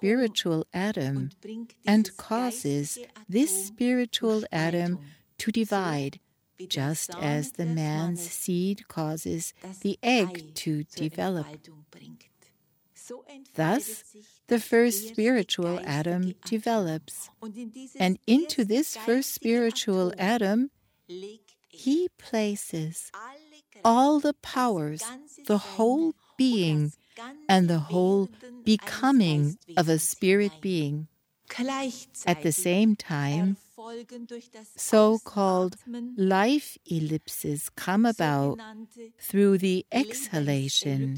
spiritual atom and causes this spiritual atom to divide, just as the man's seed causes the egg to develop. Thus, the first spiritual atom develops, and into this first spiritual atom, he places all the powers, the whole being, and the whole becoming of a spirit being. At the same time, so-called life ellipses come about through the exhalation,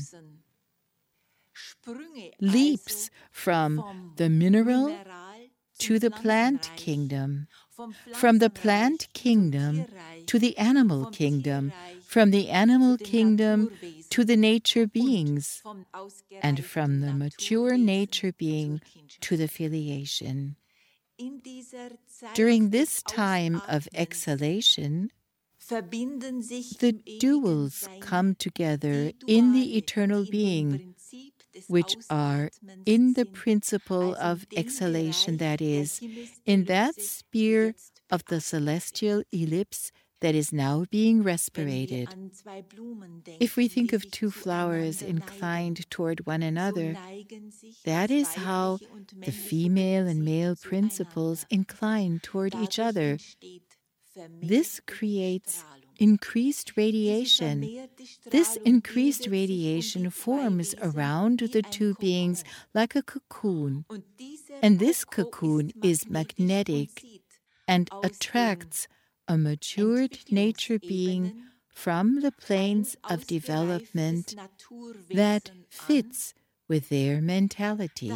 leaps from the mineral to the plant kingdom, from the plant kingdom to the animal kingdom, from the animal kingdom to the nature beings, and from the mature nature being to the filiation. During this time of exhalation, the duals come together in the eternal being, which are in the principle of exhalation, that is, in that sphere of the celestial ellipse that is now being respirated. If we think of two flowers inclined toward one another, that is how the female and male principles incline toward each other. This creates increased radiation. This increased radiation forms around the two beings like a cocoon, and this cocoon is magnetic and attracts a matured nature being from the planes of development that fits with their mentality.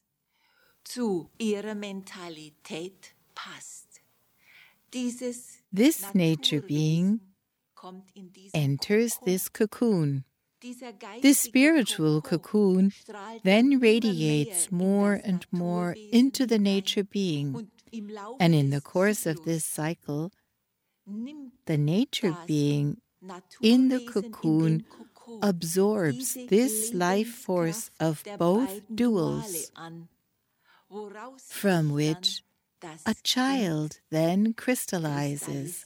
This nature being enters this cocoon. This spiritual cocoon then radiates more and more into the nature being, and in the course of this cycle, the nature being in the cocoon absorbs this life force of both duals, from which a child then crystallizes.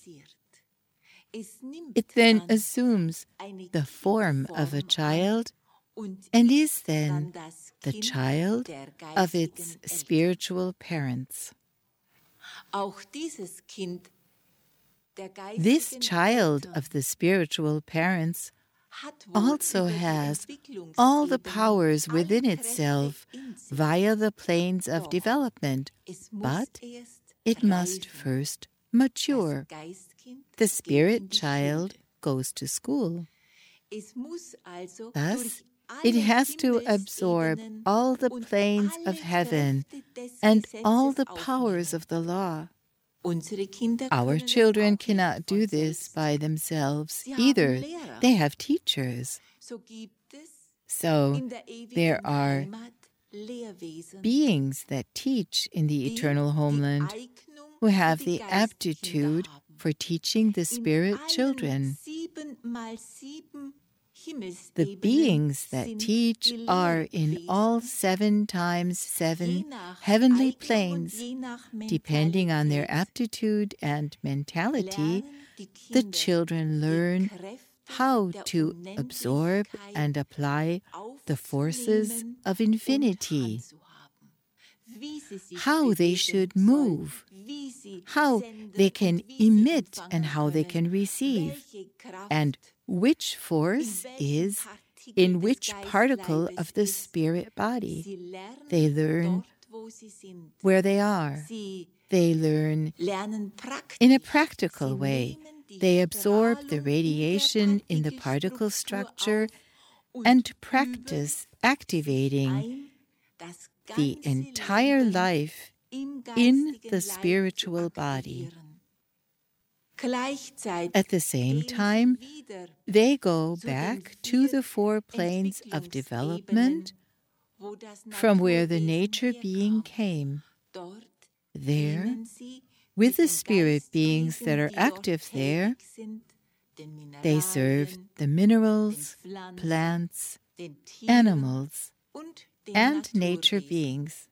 It then assumes the form of a child and is then the child of its spiritual parents. This child of the spiritual parents also has all the powers within itself via the planes of development, but it must first mature. The spirit child goes to school. Thus, it has to absorb all the planes of heaven and all the powers of the law. Our children cannot do this by themselves either. They have teachers. So there are beings that teach in the eternal homeland who have the aptitude for teaching the spirit children. The beings that teach are in all 7 times 7 heavenly planes. Depending on their aptitude and mentality, the children learn how to absorb and apply the forces of infinity, how they should move, how they can emit and how they can receive, and which force is in which particle of the spirit body. They learn where they are. They learn in a practical way. They absorb the radiation in the particle structure and practice activating the entire life in the spiritual body. At the same time, they go back to the 4 planes of development from where the nature being came. There, with the spirit beings that are active there, they serve the minerals, plants, animals, and nature beings.